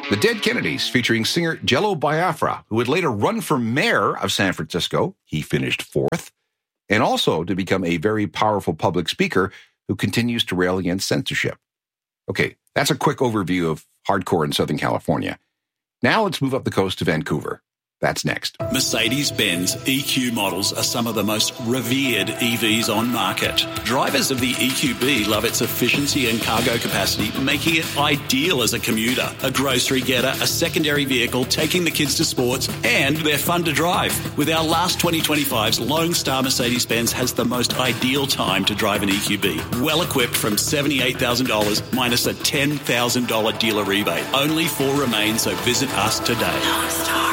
The Dead Kennedys, featuring singer Jello Biafra, who would later run for mayor of San Francisco. He finished fourth. And also to become a very powerful public speaker who continues to rail against censorship. Okay, that's a quick overview of hardcore in Southern California. Now let's move up the coast to Vancouver. That's next. Mercedes-Benz EQ models are some of the most revered EVs on market. Drivers of the EQB love its efficiency and cargo capacity, making it ideal as a commuter, a grocery getter, a secondary vehicle, taking the kids to sports, and they're fun to drive. With our last 2025's Lone Star Mercedes-Benz has the most ideal time to drive an EQB. Well equipped from $78,000 minus a $10,000 dealer rebate. Only 4 remain, so visit us today. Lone Star.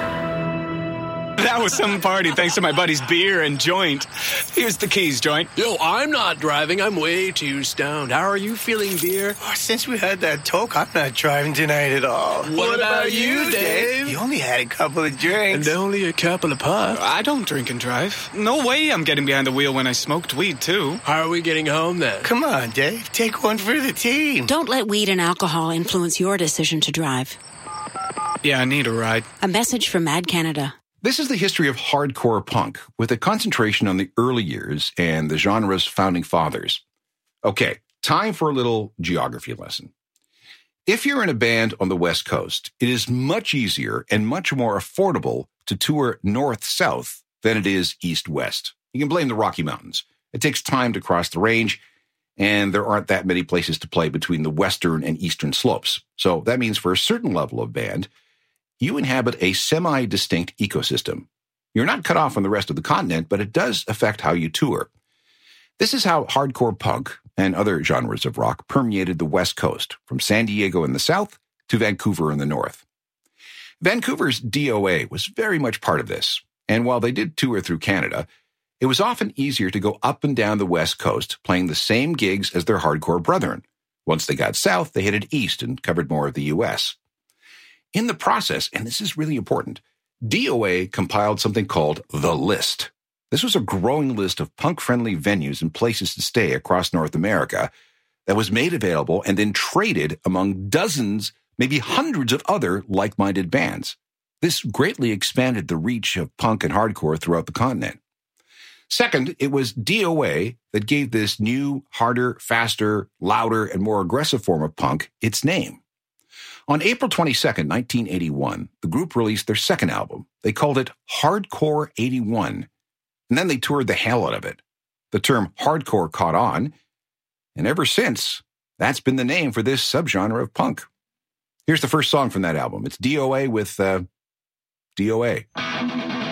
That was some party thanks to my buddy's beer and joint. Here's the keys, joint. Yo, I'm not driving. I'm way too stoned. How are you feeling, beer? Oh, since we had that talk, I'm not driving tonight at all. What about you, Dave? You only had a couple of drinks. And only a couple of puffs. I don't drink and drive. No way I'm getting behind the wheel when I smoked weed, too. How are we getting home, then? Come on, Dave. Take one for the team. Don't let weed and alcohol influence your decision to drive. Yeah, I need a ride. A message from Mad Canada. This is the history of hardcore punk, with a concentration on the early years and the genre's founding fathers. Okay, time for a little geography lesson. If you're in a band on the West Coast, it is much easier and much more affordable to tour north-south than it is east-west. You can blame the Rocky Mountains. It takes time to cross the range, and there aren't that many places to play between the western and eastern slopes. So that means for a certain level of band, you inhabit a semi-distinct ecosystem. You're not cut off from the rest of the continent, but it does affect how you tour. This is how hardcore punk and other genres of rock permeated the West Coast, from San Diego in the south to Vancouver in the north. Vancouver's DOA was very much part of this, and while they did tour through Canada, it was often easier to go up and down the West Coast, playing the same gigs as their hardcore brethren. Once they got south, they headed east and covered more of the U.S. In the process, and this is really important, DOA compiled something called The List. This was a growing list of punk-friendly venues and places to stay across North America that was made available and then traded among dozens, maybe hundreds of other like-minded bands. This greatly expanded the reach of punk and hardcore throughout the continent. Second, it was DOA that gave this new, harder, faster, louder, and more aggressive form of punk its name. On April 22nd, 1981, the group released their second album. They called it Hardcore 81, and then they toured the hell out of it. The term hardcore caught on, and ever since, that's been the name for this subgenre of punk. Here's the first song from that album. It's DOA with DOA.